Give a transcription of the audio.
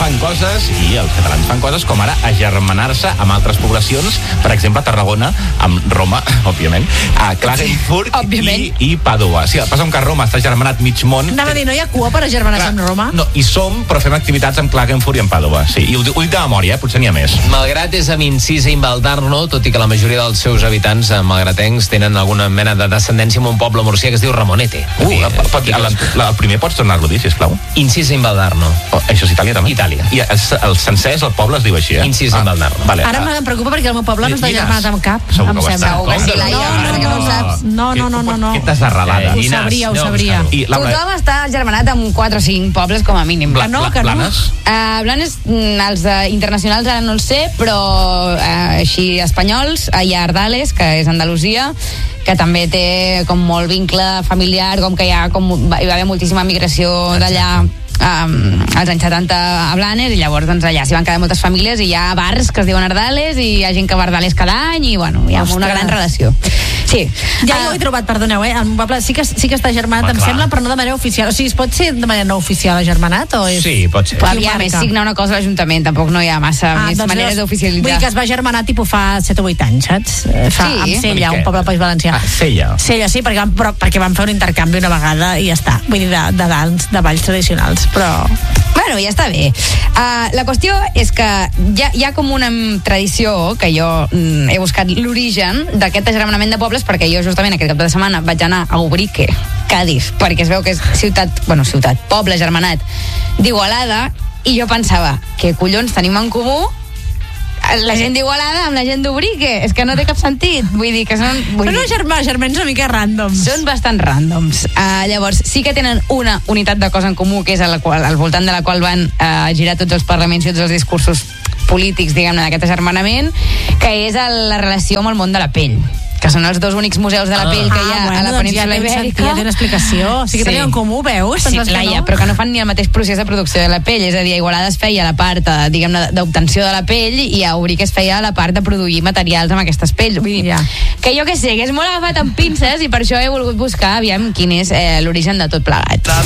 fan coses, i els catalans fan coses, com ara agermanar-se amb altres poblacions, per exemple, Tarragona, amb Roma, òbviament, a Klagenfurt i Pàdua. Sí, passa que a Roma està agermanat mig món. Anava a dir, no hi ha cua per agermanar-se amb Roma? No, hi som, però fem activitats amb Klagenfurt i amb Pàdua. Sí, i ho dic de memòria, potser n'hi ha més. Malgrat és amb incís a Invaldarno, tot i que la majoria dels seus habitants malgratencs tenen alguna mena de descendència amb un poble murcià que es diu Ramonete. El primer pots tornar-lo a dir, sisplau? Incís a Invaldarno. Això és Itàlia, també? Itàlia. I el sencers, el poble es diu així, Incís a Invaldarno. Ara em preocupa perquè el meu poble no està germanat amb cap, em sembla. No. Què t'has arrelat? Ho sabria. Tothom està germanat amb 4 o 5 pobles com a mínim. Blanes? Blanes, els internacionals ara no els sé, però així espanyols, hi ha Ardales, que és Andalusia, que també té com molt vincle familiar, com que hi va haver moltíssima migració d'allà als anys 70 a Blanes, i llavors doncs, allà s'hi van quedar moltes famílies i hi ha bars que es diuen Ardales i hi ha gent que va a Ardales cada any i bueno, hi ha una gran relació. Sí. Ja ho he trobat, perdoneu, el meu poble sí que està germanat, em sembla, però no de manera oficial. O sigui, es pot ser de manera no oficial agermanat? Sí, pot ser. Aviam, és signar una cosa a l'Ajuntament, tampoc no hi ha massa més maneres d'oficialitzar. Vull dir que es va germanar tipus fa 7 o 8 anys, saps? Amb Sella, un poble del País Valencià. Sella, sí, perquè van fer un intercanvi una vegada i ja està. Vull dir, de balls tradicionals, però... Bueno, ja està bé. La qüestió és que hi ha com una tradició que jo he buscat l'origen d'aquest agermanament de pobles, perquè jo justament aquest cap de setmana vaig anar a Ubrique, Cádiz, perquè es veu que és poble germanat d'Igualada, i jo pensava, què collons tenim en comú la gent d'Igualada amb la gent d'Ubrique? És que no té cap sentit. Vull dir que són germans una mica ràndoms. Són bastant ràndoms. Llavors, sí que tenen una unitat de cosa en comú, que és al voltant de la qual van girar tots els parlaments i tots els discursos polítics, diguem-ne, d'aquest agermanament, que és la relació amb el món de la pell, que són els 2 únics museus de la pell que hi ha a la península Ibèrica. Ja té una explicació. Sí que tenen en comú, veus? Sí, Laia, però que no fan ni el mateix procés de producció de la pell. És a dir, a Igualada es feia la part, diguem-ne, d'obtenció de la pell, i a Ubrique es feia la part de produir materials amb aquestes pells. Vull dir, que jo què sé, que és molt agafat amb pinces, i per això he volgut buscar, aviam, quin és l'origen de tot plegat.